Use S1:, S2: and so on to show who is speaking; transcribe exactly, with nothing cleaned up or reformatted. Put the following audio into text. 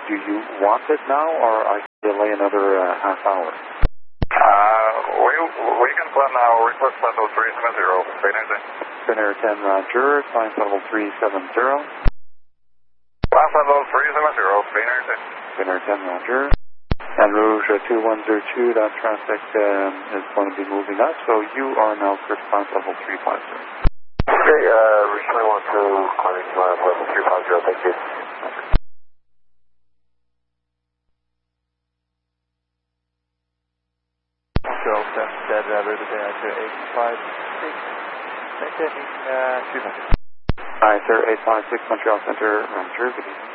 S1: Do you want it now, or I can delay another uh, half hour?
S2: Uh, we, we can plan now. Request flight level three seven zero.
S1: Spinnair ten Roger, climb flight level three seven zero.
S2: Climb flight level three seven zero, Spinnair ten.
S1: Spinnair ten Roger. And Rouge uh, two one zero two, that traffic um, is going to be moving up, so you are now clear to climb level three five zero.
S2: Okay, uh, Rouge three one two, climbing climb level three five zero, thank you.
S3: Control seven dead rubber, the diameter eight five six, maintaining uh, two hundred.
S1: Hi, sir, eight five six Montreal Center, Roger, good evening.